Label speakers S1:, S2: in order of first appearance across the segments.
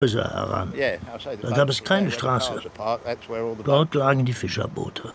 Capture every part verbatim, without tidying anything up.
S1: heran. Da gab es keine Straße. Dort lagen die Fischerboote.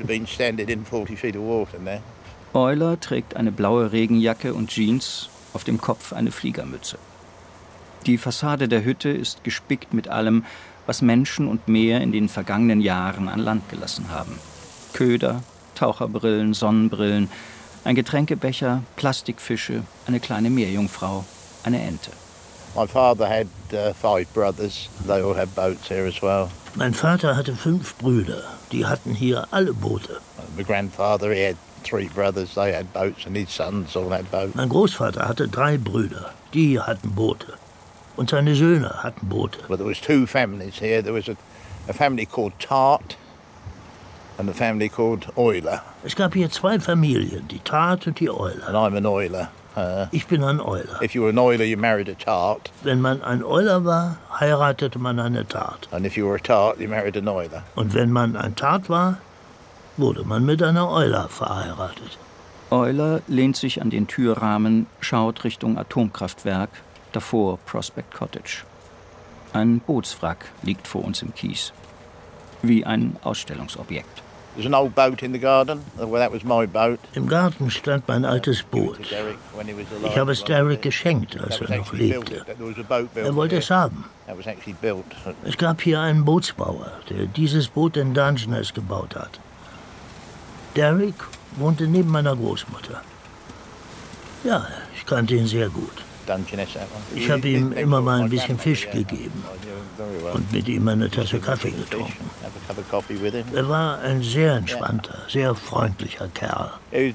S2: Euler trägt eine blaue Regenjacke und Jeans, auf dem Kopf eine Fliegermütze. Die Fassade der Hütte ist gespickt mit allem, was Menschen und Meer in den vergangenen Jahren an Land gelassen haben. Köder, Taucherbrillen, Sonnenbrillen, ein Getränkebecher, Plastikfische, eine kleine Meerjungfrau, eine Ente.
S3: My father had uh, five brothers. They all had boats here as well.
S1: Mein Vater hatte fünf Brüder. Die hatten hier alle Boote.
S3: My grandfather, he had three brothers. They had boats, and his sons all had boats.
S1: Mein Großvater hatte drei Brüder. Die hatten Boote. Und seine Söhne hatten Boote.
S3: But there was two families here. There was a, a family called Tart and a family called Euler.
S1: Es gab hier zwei Familien, die Tart und die Euler.
S3: And I'm an Euler. Uh,
S1: ich bin ein Euler.
S3: If you were an Euler, you married a Tart.
S1: Wenn man ein Euler war, heiratete man eine Tart.
S3: And if you were a Tart, you married an Euler.
S1: Und wenn man ein Tart war, wurde man mit einer Euler verheiratet.
S2: Euler lehnt sich an den Türrahmen, schaut Richtung Atomkraftwerk, davor Prospect Cottage. Ein Bootswrack liegt vor uns im Kies. Wie ein Ausstellungsobjekt.
S3: There's an old boat in the garden. Well, that was my boat.
S1: Im Garten stand mein altes Boot. Ich habe es Derek geschenkt, als er noch lebte. Er wollte es haben. Es gab hier einen Bootsbauer, der dieses Boot in Dungeness gebaut hat. Derek wohnte neben meiner Großmutter. Ja, ich kannte ihn sehr gut. Ich habe ihm immer mal ein bisschen Fisch gegeben und mit ihm eine Tasse Kaffee getrunken. Er war ein sehr entspannter, sehr freundlicher Kerl.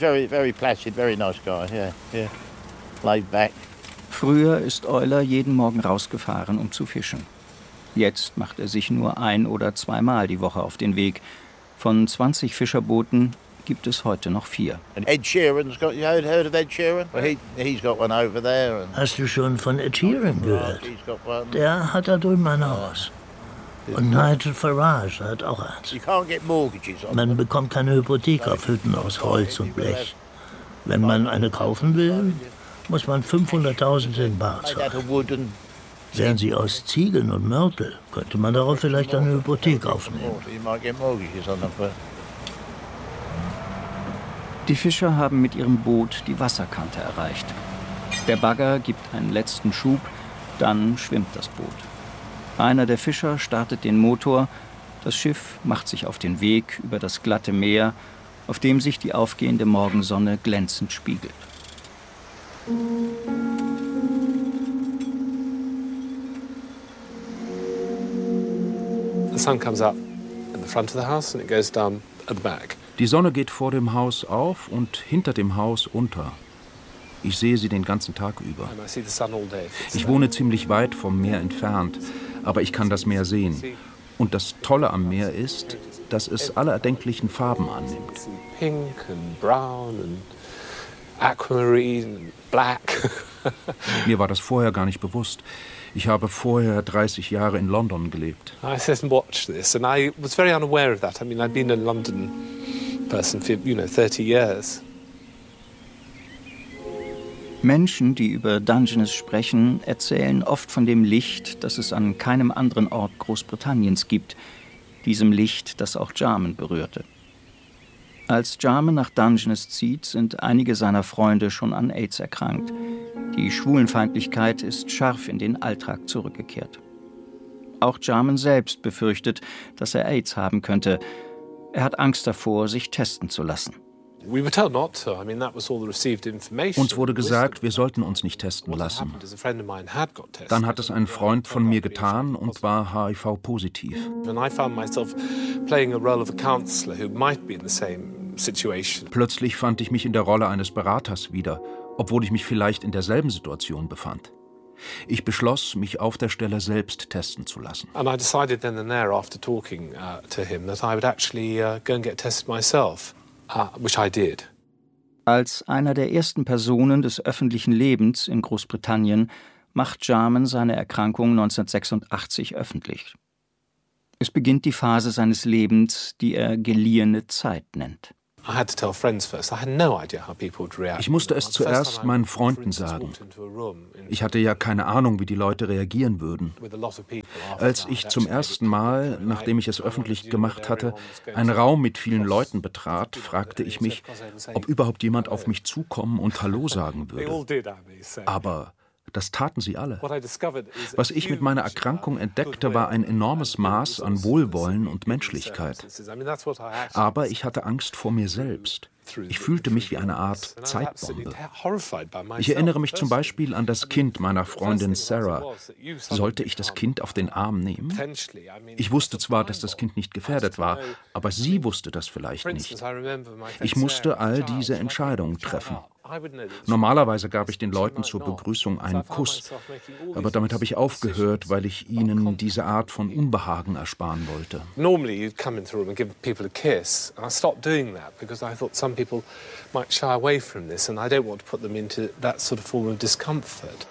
S2: Früher ist Euler jeden Morgen rausgefahren, um zu fischen. Jetzt macht er sich nur ein- oder zweimal die Woche auf den Weg. Von zwanzig Fischerbooten gibt es heute noch vier.
S3: Ed Sheeran's got, you heard of Ed Sheeran? Well, he, he's got one over there.
S1: Hast du schon von Ed Sheeran gehört? Der hat da drüben ein Haus. Und Nigel Farage hat auch eins. Man bekommt keine Hypothek auf Hütten aus Holz und Blech. Wenn man eine kaufen will, muss man fünfhunderttausend in bar zahlen. Wären sie aus Ziegeln und Mörtel, könnte man darauf vielleicht eine Hypothek aufnehmen.
S2: Die Fischer haben mit ihrem Boot die Wasserkante erreicht. Der Bagger gibt einen letzten Schub, dann schwimmt das Boot. Einer der Fischer startet den Motor, das Schiff macht sich auf den Weg über das glatte Meer, auf dem sich die aufgehende Morgensonne glänzend spiegelt.
S4: The sun comes up at the front of the house and it goes down at the back.
S5: Die Sonne geht vor dem Haus auf und hinter dem Haus unter. Ich sehe sie den ganzen Tag über. Ich wohne ziemlich weit vom Meer entfernt, aber ich kann das Meer sehen. Und das Tolle am Meer ist, dass es alle erdenklichen Farben annimmt.
S4: Pink and brown and aquamarine and black.
S5: Mir war das vorher gar nicht bewusst. Ich habe vorher dreißig Jahre in London gelebt.
S4: I sat and watched this and I was very unaware of that. I mean, I'd been a London person for, you know, thirty years.
S2: Menschen, die über Dungeness sprechen, erzählen oft von dem Licht, das es an keinem anderen Ort Großbritanniens gibt, diesem Licht, das auch Jarman berührte. Als Jarman nach Dungeness zieht, sind einige seiner Freunde schon an AIDS erkrankt. Die Schwulenfeindlichkeit ist scharf in den Alltag zurückgekehrt. Auch Jarman selbst befürchtet, dass er AIDS haben könnte. Er hat Angst davor, sich testen zu lassen.
S5: Uns wurde gesagt, wir sollten uns nicht testen lassen. Dann hat es ein Freund von mir getan und war H I V-positiv. Plötzlich fand ich mich in der Rolle eines Beraters wieder, obwohl ich mich vielleicht in derselben Situation befand. Ich beschloss, mich auf der Stelle selbst testen zu lassen.
S4: And I decided then and there, after talking uh, to him, that I would actually uh, go and get tested myself. Uh, which I did.
S2: Als einer der ersten Personen des öffentlichen Lebens in Großbritannien macht Jarman seine Erkrankung neunzehnhundertsechsundachtzig öffentlich. Es beginnt die Phase seines Lebens, die er geliehene Zeit nennt.
S5: Ich musste es zuerst meinen Freunden sagen. Ich hatte ja keine Ahnung, wie die Leute reagieren würden. Als ich zum ersten Mal, nachdem ich es öffentlich gemacht hatte, einen Raum mit vielen Leuten betrat, fragte ich mich, ob überhaupt jemand auf mich zukommen und Hallo sagen würde. Aber das taten sie alle. Was ich mit meiner Erkrankung entdeckte, war ein enormes Maß an Wohlwollen und Menschlichkeit. Aber ich hatte Angst vor mir selbst. Ich fühlte mich wie eine Art Zeitbombe. Ich erinnere mich zum Beispiel an das Kind meiner Freundin Sarah. Sollte ich das Kind auf den Arm nehmen? Ich wusste zwar, dass das Kind nicht gefährdet war, aber sie wusste das vielleicht nicht. Ich musste all diese Entscheidungen treffen. Normalerweise gab ich den Leuten zur Begrüßung einen Kuss, aber damit habe ich aufgehört, weil ich ihnen diese Art von Unbehagen ersparen wollte.
S4: Normally you'd come into a room and give people a kiss, and I stopped doing that because I thought some people might shy away from this, and I don't want to put them into that sort of form of discomfort.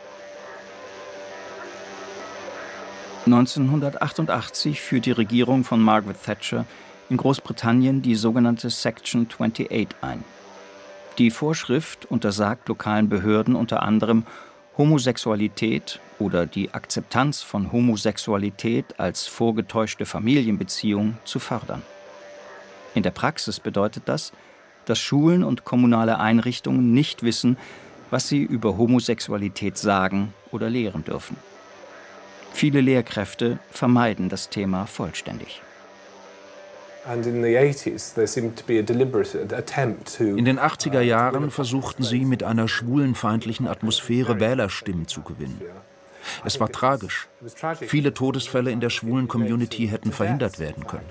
S2: neunzehnhundertachtundachtzig führt die Regierung von Margaret Thatcher in Großbritannien die sogenannte Section achtundzwanzig ein. Die Vorschrift untersagt lokalen Behörden unter anderem, Homosexualität oder die Akzeptanz von Homosexualität als vorgetäuschte Familienbeziehung zu fördern. In der Praxis bedeutet das, dass Schulen und kommunale Einrichtungen nicht wissen, was sie über Homosexualität sagen oder lehren dürfen. Viele Lehrkräfte vermeiden das Thema vollständig.
S5: In den achtziger Jahren versuchten sie, mit einer schwulenfeindlichen Atmosphäre Wählerstimmen zu gewinnen. Es war tragisch. Viele Todesfälle in der schwulen Community hätten verhindert werden können.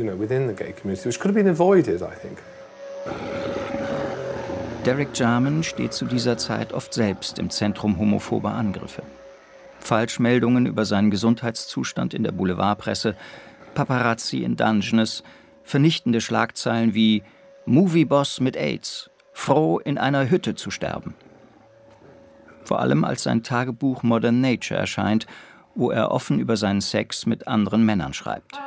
S2: Derek Jarman steht zu dieser Zeit oft selbst im Zentrum homophober Angriffe. Falschmeldungen über seinen Gesundheitszustand in der Boulevardpresse, Paparazzi in Dungeness, vernichtende Schlagzeilen wie Movieboss mit AIDS, froh in einer Hütte zu sterben. Vor allem als sein Tagebuch Modern Nature erscheint, wo er offen über seinen Sex mit anderen Männern schreibt.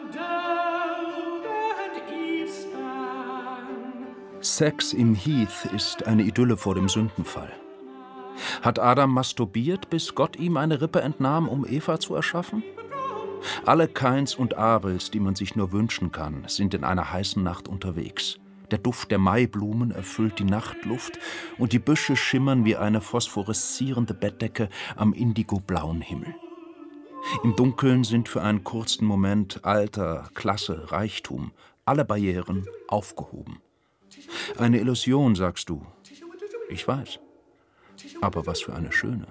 S5: Sex im Heath ist eine Idylle vor dem Sündenfall. Hat Adam masturbiert, bis Gott ihm eine Rippe entnahm, um Eva zu erschaffen? Alle Kains und Abels, die man sich nur wünschen kann, sind in einer heißen Nacht unterwegs. Der Duft der Maiblumen erfüllt die Nachtluft und die Büsche schimmern wie eine phosphoreszierende Bettdecke am indigoblauen Himmel. Im Dunkeln sind für einen kurzen Moment Alter, Klasse, Reichtum, alle Barrieren aufgehoben. Eine Illusion, sagst du. Ich weiß. Aber was für eine schöne.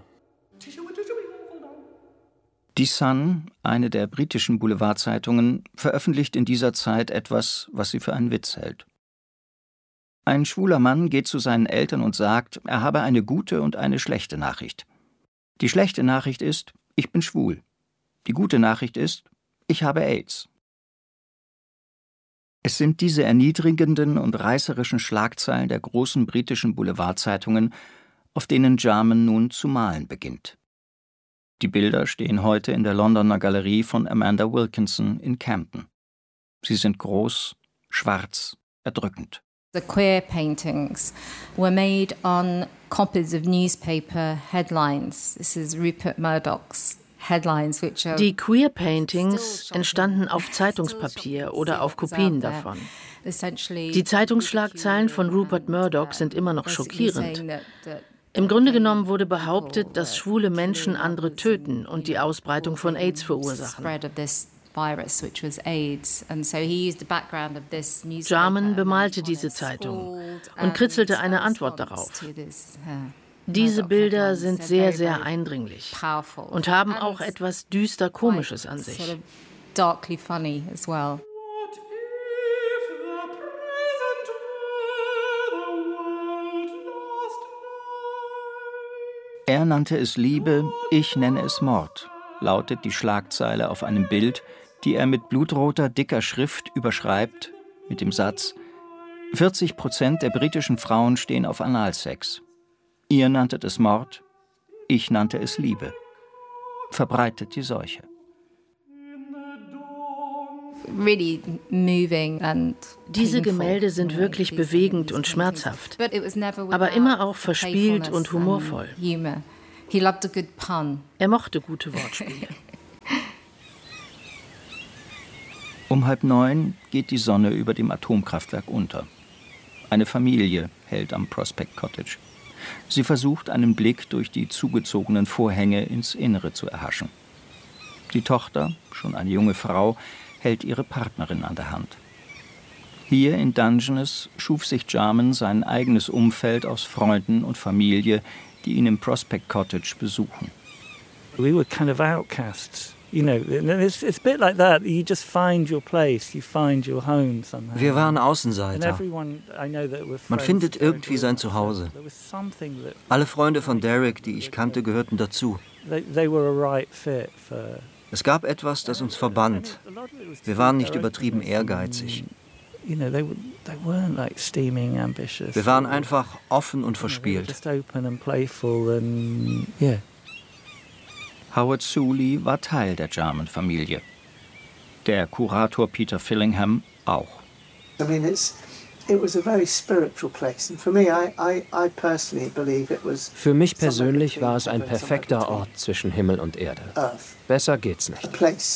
S2: Die Sun, eine der britischen Boulevardzeitungen, veröffentlicht in dieser Zeit etwas, was sie für einen Witz hält. Ein schwuler Mann geht zu seinen Eltern und sagt, er habe eine gute und eine schlechte Nachricht. Die schlechte Nachricht ist, ich bin schwul. Die gute Nachricht ist, ich habe AIDS. Es sind diese erniedrigenden und reißerischen Schlagzeilen der großen britischen Boulevardzeitungen, auf denen Jarman nun zu malen beginnt. Die Bilder stehen heute in der Londoner Galerie von Amanda Wilkinson in Camden. Sie sind groß, schwarz, erdrückend.
S6: The queer paintings were made on copies of newspaper headlines. This is Rupert Murdoch's headlines, which are
S7: Die Queer Paintings entstanden auf Zeitungspapier oder auf Kopien davon. Die Zeitungsschlagzeilen von Rupert Murdoch sind immer noch schockierend. Im Grunde genommen wurde behauptet, dass schwule Menschen andere töten und die Ausbreitung von AIDS verursachen. Jarman bemalte diese Zeitung und kritzelte eine Antwort darauf. Diese Bilder sind sehr, sehr eindringlich und haben auch etwas düster Komisches an sich.
S2: Er nannte es Liebe, ich nenne es Mord, lautet die Schlagzeile auf einem Bild, die er mit blutroter, dicker Schrift überschreibt, mit dem Satz: vierzig Prozent der britischen Frauen stehen auf Analsex. Ihr nanntet es Mord, ich nannte es Liebe. Verbreitet die Seuche.
S7: Diese Gemälde sind wirklich bewegend und schmerzhaft, aber immer auch verspielt und humorvoll. Er mochte gute Wortspiele.
S2: Um halb neun geht die Sonne über dem Atomkraftwerk unter. Eine Familie hält am Prospect Cottage. Sie versucht, einen Blick durch die zugezogenen Vorhänge ins Innere zu erhaschen. Die Tochter, schon eine junge Frau, hält ihre Partnerin an der Hand. Hier in Dungeness schuf sich Jarman sein eigenes Umfeld aus Freunden und Familie, die ihn im Prospect Cottage besuchen.
S8: We were kind of outcasts. You know, it's, it's a bit like that. You just find your place, you find your home somehow.
S9: Wir waren Außenseiter. Man findet irgendwie sein Zuhause. Alle Freunde von Derek, die ich kannte, gehörten dazu. Es gab etwas, das uns verband. Wir waren nicht übertrieben ehrgeizig. Wir waren einfach offen und verspielt.
S2: Howard Suley war Teil der Jarman-Familie. Der Kurator Peter Fillingham auch.
S10: Für mich persönlich war es ein perfekter Ort zwischen Himmel und Erde. Besser geht's nicht.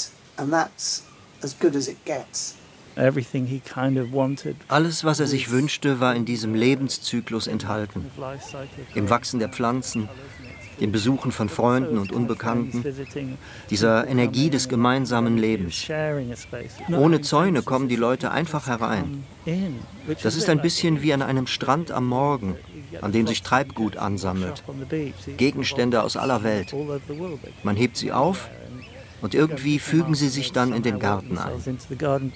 S9: Alles, was er sich wünschte, war in diesem Lebenszyklus enthalten. Im Wachsen der Pflanzen, dem Besuchen von Freunden und Unbekannten, dieser Energie des gemeinsamen Lebens. Ohne Zäune kommen die Leute einfach herein. Das ist ein bisschen wie an einem Strand am Morgen, an dem sich Treibgut ansammelt. Gegenstände aus aller Welt. Man hebt sie auf und irgendwie fügen sie sich dann in den Garten ein.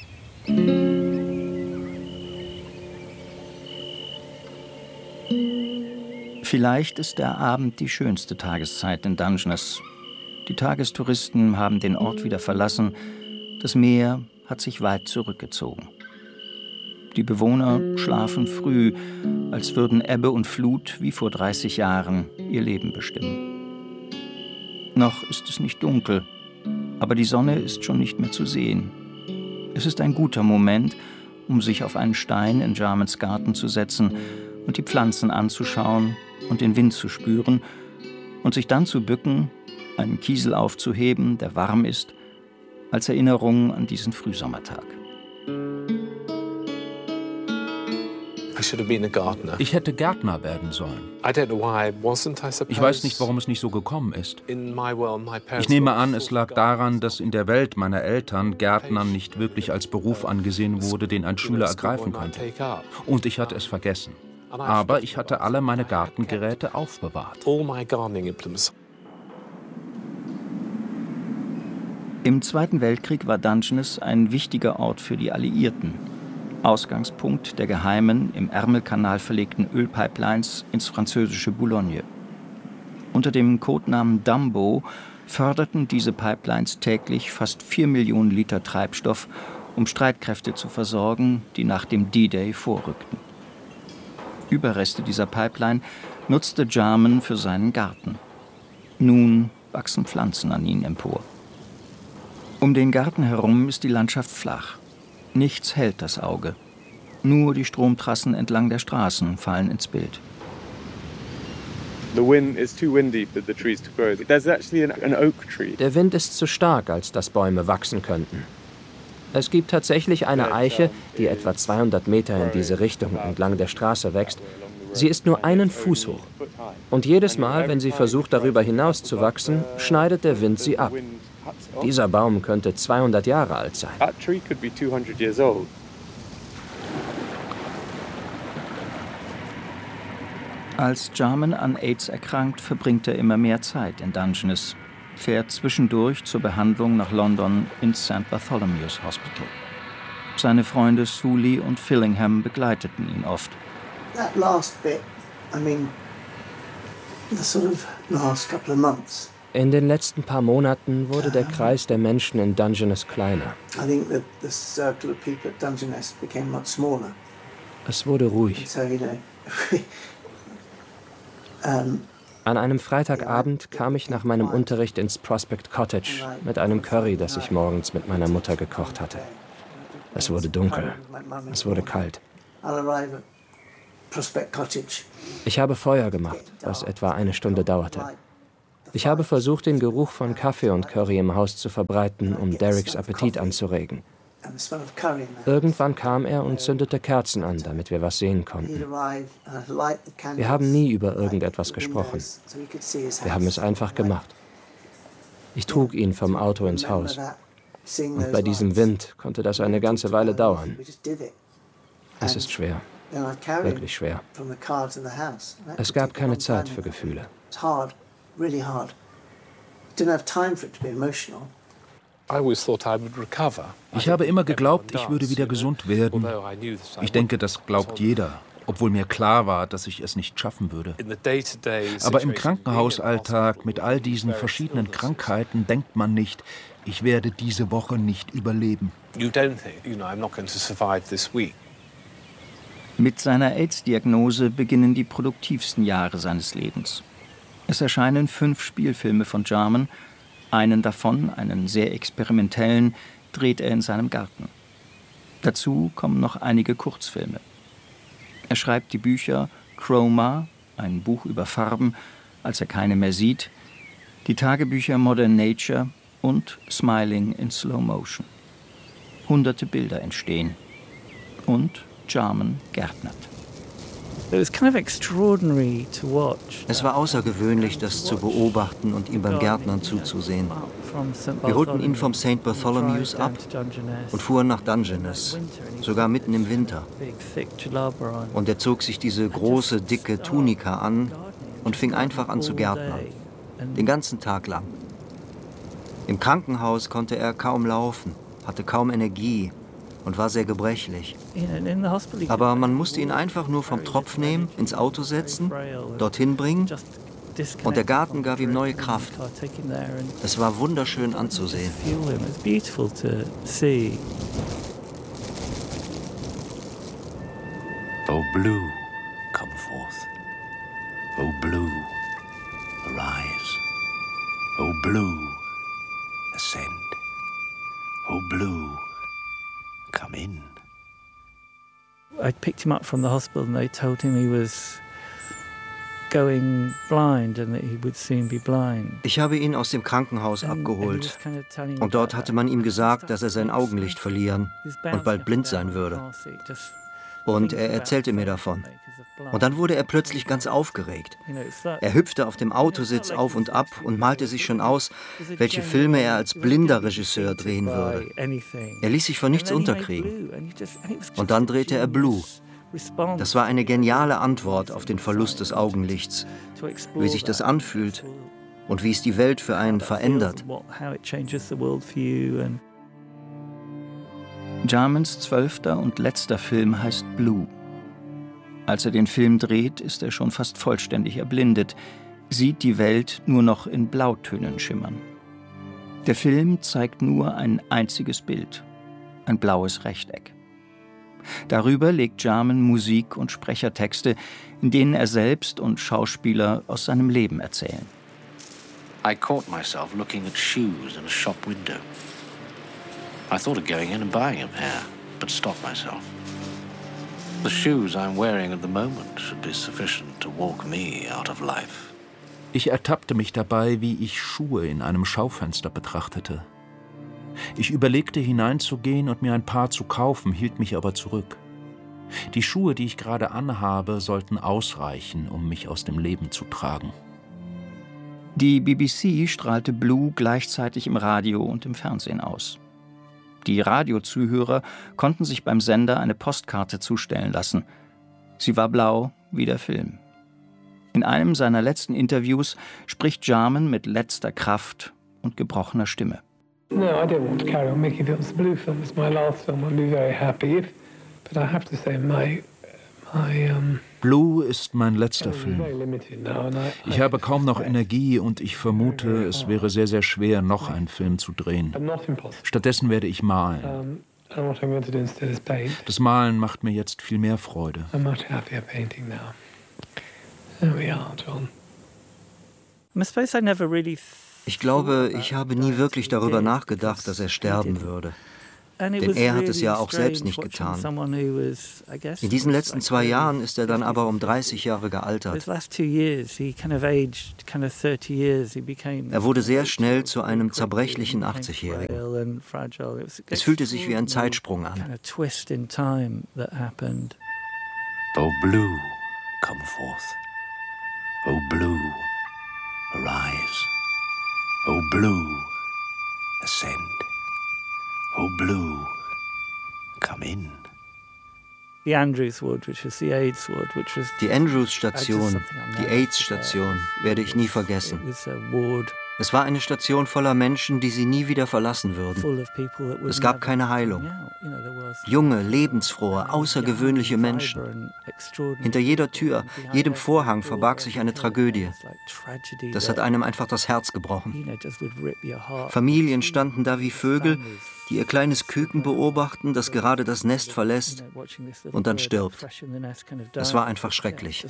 S2: Vielleicht ist der Abend die schönste Tageszeit in Dungeness. Die Tagestouristen haben den Ort wieder verlassen. Das Meer hat sich weit zurückgezogen. Die Bewohner schlafen früh, als würden Ebbe und Flut wie vor dreißig Jahren ihr Leben bestimmen. Noch ist es nicht dunkel, aber die Sonne ist schon nicht mehr zu sehen. Es ist ein guter Moment, um sich auf einen Stein in Jarmans Garten zu setzen und die Pflanzen anzuschauen und den Wind zu spüren und sich dann zu bücken, einen Kiesel aufzuheben, der warm ist, als Erinnerung an diesen Frühsommertag.
S5: Ich hätte Gärtner werden sollen. Ich weiß nicht, warum es nicht so gekommen ist. Ich nehme an, es lag daran, dass in der Welt meiner Eltern Gärtnern nicht wirklich als Beruf angesehen wurde, den ein Schüler ergreifen könnte. Und ich hatte es vergessen. Aber ich hatte alle meine Gartengeräte aufbewahrt.
S2: Im Zweiten Weltkrieg war Dungeness ein wichtiger Ort für die Alliierten. Ausgangspunkt der geheimen, im Ärmelkanal verlegten Ölpipelines ins französische Boulogne. Unter dem Codenamen Dumbo förderten diese Pipelines täglich fast vier Millionen Liter Treibstoff, um Streitkräfte zu versorgen, die nach dem D-Day vorrückten. Überreste dieser Pipeline nutzte Jarman für seinen Garten. Nun wachsen Pflanzen an ihnen empor. Um den Garten herum ist die Landschaft flach. Nichts hält das Auge. Nur die Stromtrassen entlang der Straßen fallen ins Bild.
S10: Der Wind ist zu stark, als dass Bäume wachsen könnten. Es gibt tatsächlich eine Eiche, die etwa zweihundert Meter in diese Richtung entlang der Straße wächst. Sie ist nur einen Fuß hoch. Und jedes Mal, wenn sie versucht, darüber hinaus zu wachsen, schneidet der Wind sie ab. Dieser Baum könnte zweihundert Jahre alt sein.
S2: Als Jarman an AIDS erkrankt, verbringt er immer mehr Zeit in Dungeness, fährt zwischendurch zur Behandlung nach London ins Saint Bartholomew's Hospital. Seine Freunde Suley und Fillingham begleiteten ihn oft.
S11: That last bit, I mean, the sort of last couple of months.
S10: In den letzten paar Monaten wurde der Kreis der Menschen in Dungeness kleiner.
S11: I think that the circle of people at Dungeness became much smaller.
S10: Es wurde ruhig.
S11: So, you know, um,
S10: An einem Freitagabend kam ich nach meinem Unterricht ins Prospect Cottage mit einem Curry, das ich morgens mit meiner Mutter gekocht hatte. Es wurde dunkel. Es wurde kalt. Ich habe Feuer gemacht, was etwa eine Stunde dauerte. Ich habe versucht, den Geruch von Kaffee und Curry im Haus zu verbreiten, um Dereks Appetit anzuregen. Irgendwann kam er und zündete Kerzen an, damit wir was sehen konnten. Wir haben nie über irgendetwas gesprochen. Wir haben es einfach gemacht. Ich trug ihn vom Auto ins Haus. Und bei diesem Wind konnte das eine ganze Weile dauern. Es ist schwer. Wirklich schwer. Es gab keine Zeit für Gefühle.
S5: Ich habe immer geglaubt, ich würde wieder gesund werden. Ich denke, das glaubt jeder, obwohl mir klar war, dass ich es nicht schaffen würde. Aber im Krankenhausalltag mit all diesen verschiedenen Krankheiten denkt man nicht, ich werde diese Woche nicht überleben.
S2: Mit seiner AIDS-Diagnose beginnen die produktivsten Jahre seines Lebens. Es erscheinen fünf Spielfilme von Jarman. Einen davon, einen sehr experimentellen, dreht er in seinem Garten. Dazu kommen noch einige Kurzfilme. Er schreibt die Bücher Chroma, ein Buch über Farben, als er keine mehr sieht, die Tagebücher Modern Nature und Smiling in Slow Motion. Hunderte Bilder entstehen. Und Jarman gärtnert.
S9: Es war außergewöhnlich, das zu beobachten und ihm beim Gärtnern zuzusehen. Wir holten ihn vom Saint Bartholomew's ab und fuhren nach Dungeness, sogar mitten im Winter. Und er zog sich diese große, dicke Tunika an und fing einfach an zu gärtnern, den ganzen Tag lang. Im Krankenhaus konnte er kaum laufen, hatte kaum Energie und war sehr gebrechlich. Aber man musste ihn einfach nur vom Tropf nehmen, ins Auto setzen, dorthin bringen und der Garten gab ihm neue Kraft. Es war wunderschön anzusehen.
S12: O blue, come forth. O blue, arise. O blue, ascend. O blue, come in.
S8: I picked him up from the hospital and they told him he was going blind and that he would soon be blind.
S9: Ich habe ihn aus dem Krankenhaus abgeholt und dort hatte man ihm gesagt, dass er sein Augenlicht verlieren und bald blind sein würde. Und er erzählte mir davon. Und dann wurde er plötzlich ganz aufgeregt. Er hüpfte auf dem Autositz auf und ab und malte sich schon aus, welche Filme er als blinder Regisseur drehen würde. Er ließ sich von nichts unterkriegen. Und dann drehte er Blue. Das war eine geniale Antwort auf den Verlust des Augenlichts, wie sich das anfühlt und wie es die Welt für einen verändert.
S2: Jarmans zwölfter und letzter Film heißt Blue. Als er den Film dreht, ist er schon fast vollständig erblindet, sieht die Welt nur noch in Blautönen schimmern. Der Film zeigt nur ein einziges Bild, ein blaues Rechteck. Darüber legt Jarman Musik und Sprechertexte, in denen er selbst und Schauspieler aus seinem Leben erzählen.
S12: I caught myself looking at shoes in a shop window. I thought of going in and buying a pair, but stopped myself. The shoes I'm wearing at the moment should be sufficient to walk me out of life.
S5: Ich ertappte mich dabei, wie ich Schuhe in einem Schaufenster betrachtete. Ich überlegte, hineinzugehen und mir ein Paar zu kaufen, hielt mich aber zurück. Die Schuhe, die ich gerade anhabe, sollten ausreichen, um mich aus dem Leben zu tragen.
S2: Die B B C strahlte Blue gleichzeitig im Radio und im Fernsehen aus. Die Radiozuhörer konnten sich beim Sender eine Postkarte zustellen lassen. Sie war blau wie der Film. In einem seiner letzten Interviews spricht Jarman mit letzter Kraft und gebrochener Stimme.
S13: No, I don't want to carry on making films. The Blue film is my last film. I'll be very happy. But I have to say, my, my um
S5: Blue ist mein letzter Film. Ich habe kaum noch Energie und ich vermute, es wäre sehr, sehr schwer, noch einen Film zu drehen. Stattdessen werde ich malen. Das Malen macht mir jetzt viel mehr Freude.
S9: Ich glaube, ich habe nie wirklich darüber nachgedacht, dass er sterben würde. Denn er hat es ja auch selbst nicht getan. In diesen letzten zwei Jahren ist er dann aber um dreißig Jahre gealtert. Er wurde sehr schnell zu einem zerbrechlichen achtzigjährigen. Es fühlte sich wie ein Zeitsprung an.
S12: O blue, come forth. O blue, arise. O blue, ascend. O blue, come in.
S8: Die Andrews-Station,
S9: die AIDS-Station, werde ich nie vergessen. Es war eine Station voller Menschen, die sie nie wieder verlassen würden. Es gab keine Heilung. Junge, lebensfrohe, außergewöhnliche Menschen. Hinter jeder Tür, jedem Vorhang verbarg sich eine Tragödie. Das hat einem einfach das Herz gebrochen. Familien standen da wie Vögel, die ihr kleines Küken beobachten, das gerade das Nest verlässt und dann stirbt. Es war einfach schrecklich.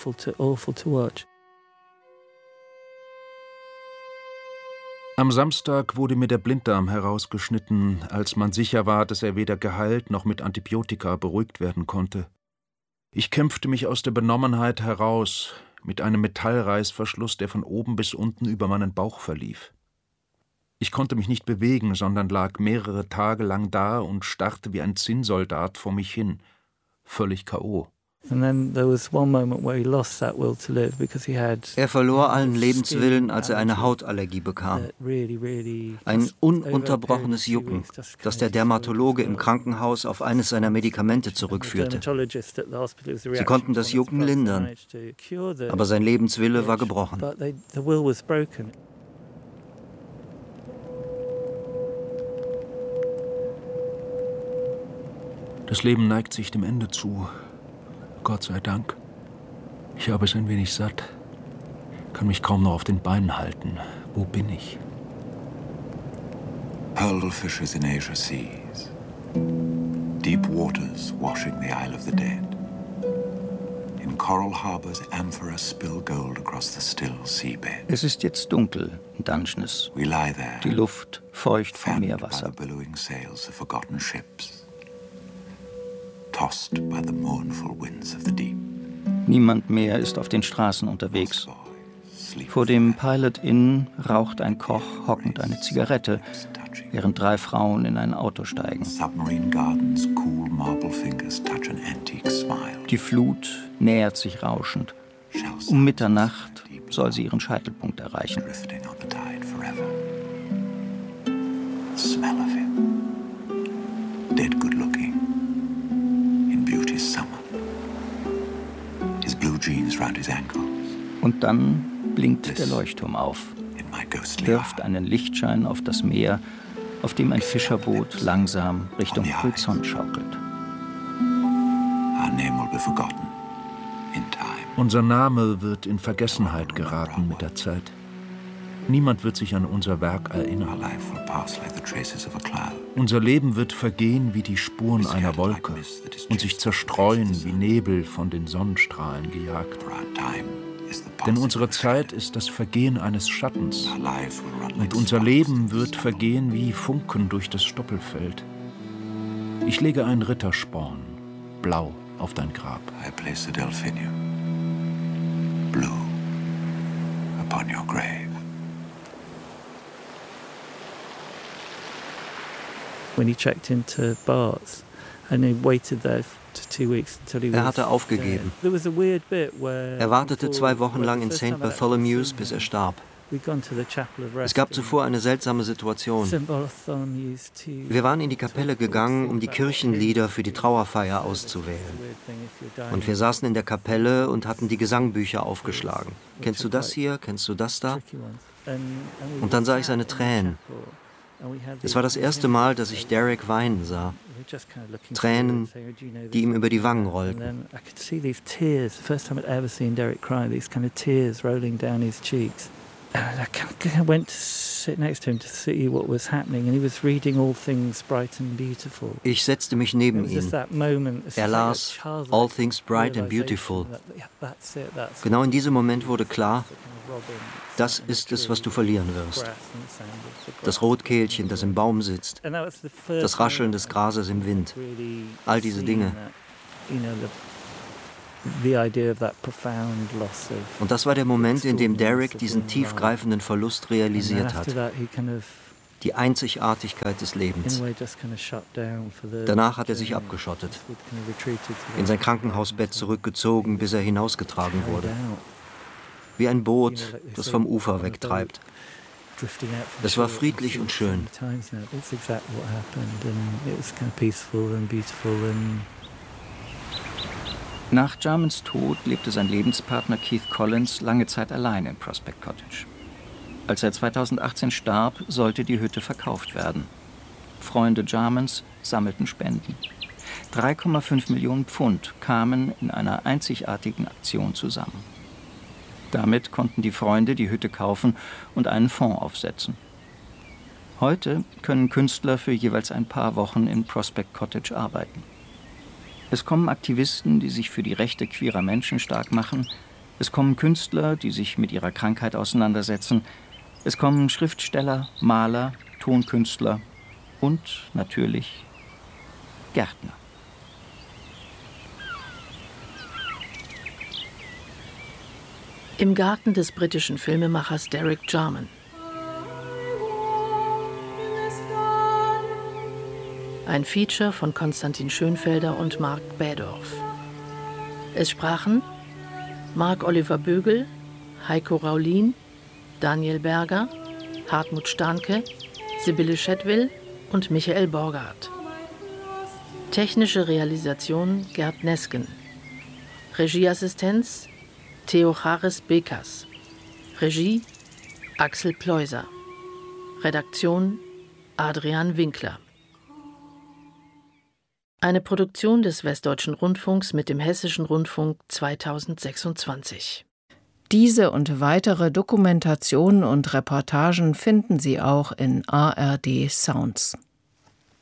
S5: Am Samstag wurde mir der Blinddarm herausgeschnitten, als man sicher war, dass er weder geheilt noch mit Antibiotika beruhigt werden konnte. Ich kämpfte mich aus der Benommenheit heraus, mit einem Metallreißverschluss, der von oben bis unten über meinen Bauch verlief. Ich konnte mich nicht bewegen, sondern lag mehrere Tage lang da und starrte wie ein Zinnsoldat vor mich hin, völlig K O
S9: Er verlor allen Lebenswillen, als er eine Hautallergie bekam. Ein ununterbrochenes Jucken, das der Dermatologe im Krankenhaus auf eines seiner Medikamente zurückführte. Sie konnten das Jucken lindern, aber sein Lebenswille war gebrochen.
S5: Das Leben neigt sich dem Ende zu. Gott sei Dank. Ich habe es ein wenig satt. Kann mich kaum noch auf den Beinen halten. Wo bin ich?
S14: Pearl fishers in Asia seas. Deep waters washing the Isle of the Dead. In coral harbors amphora spill gold across the still seabed.
S2: Es ist jetzt dunkel in Dungeness.
S14: We lie there.
S2: Die Luft feucht vom Meerwasser.
S14: By the billowing sails of forgotten ships. Tossed by the mournful winds of the deep.
S2: Niemand mehr ist auf den Straßen unterwegs. Vor dem Pilot Inn raucht ein Koch hockend eine Zigarette, während drei Frauen in ein Auto steigen. Die Flut nähert sich rauschend. Um Mitternacht soll sie ihren Scheitelpunkt erreichen.
S14: Smell of him. Dead good looking. Beauty's summer. His blue jeans round his ankles.
S2: Und dann blinkt der Leuchtturm auf, wirft einen Lichtschein auf das Meer, auf dem ein Fischerboot langsam Richtung Horizont schaukelt.
S5: Unser Name wird in Vergessenheit geraten mit der Zeit. Niemand wird sich an unser Werk erinnern. Unser Leben wird vergehen wie die Spuren einer Wolke und sich zerstreuen wie Nebel von den Sonnenstrahlen gejagt. Denn unsere Zeit ist das Vergehen eines Schattens und unser Leben wird vergehen wie Funken durch das Stoppelfeld. Ich lege einen Rittersporn, blau, auf dein Grab.
S14: I place a delphinium, blue, upon your grave.
S8: When he checked into Barts and he waited there for two weeks until he was.
S9: Er hatte aufgegeben.
S8: There was a weird bit where
S9: er wartete zwei Wochen lang in Saint Bartholomew's, bis er starb. Es gab zuvor eine seltsame Situation. Wir waren in die Kapelle gegangen, um die Kirchenlieder für die Trauerfeier auszuwählen. Und wir saßen in der Kapelle und hatten die Gesangbücher aufgeschlagen. Kennst du das hier? Kennst du das da? Und dann sah ich seine Tränen. Es war das erste Mal, dass ich Derek weinen sah. Tränen, die ihm über die Wangen rollten.
S8: And I went to sit next to him to see what was happening, and he was reading All Things Bright and Beautiful.
S9: Ich setzte mich neben ihn. Er las All Things Bright and Beautiful. Genau in diesem Moment wurde klar, das ist es, was du verlieren wirst. Das Rotkehlchen, das im Baum sitzt, das Rascheln des Grases im Wind, all diese Dinge. Und das war der Moment, in dem Derek diesen tiefgreifenden Verlust realisiert hat. Die Einzigartigkeit des Lebens. Danach hat er sich abgeschottet, in sein Krankenhausbett zurückgezogen, bis er hinausgetragen wurde. Wie ein Boot, das vom Ufer wegtreibt. Es war friedlich und schön.
S2: Nach Jarmans Tod lebte sein Lebenspartner Keith Collins lange Zeit allein in Prospect Cottage. Als er zweitausendachtzehn starb, sollte die Hütte verkauft werden. Freunde Jarmans sammelten Spenden. drei Komma fünf Millionen Pfund kamen in einer einzigartigen Aktion zusammen. Damit konnten die Freunde die Hütte kaufen und einen Fonds aufsetzen. Heute können Künstler für jeweils ein paar Wochen in Prospect Cottage arbeiten. Es kommen Aktivisten, die sich für die Rechte queerer Menschen stark machen. Es kommen Künstler, die sich mit ihrer Krankheit auseinandersetzen. Es kommen Schriftsteller, Maler, Tonkünstler und natürlich Gärtner.
S7: Im Garten des britischen Filmemachers Derek Jarman. Ein Feature von Konstantin Schönfelder und Marc Bädorf. Es sprachen Marc-Oliver Bögel, Heiko Raulin, Daniel Berger, Hartmut Stahnke, Sibylle Schedwill und Michael Borgard. Technische Realisation Gerd Nesken. Regieassistenz Theocharis Bekas. Regie Axel Pleuser. Redaktion Adrian Winkler. Eine Produktion des Westdeutschen Rundfunks mit dem Hessischen Rundfunk zweitausendsechsundzwanzig.
S15: Diese und weitere Dokumentationen und Reportagen finden Sie auch in A R D Sounds.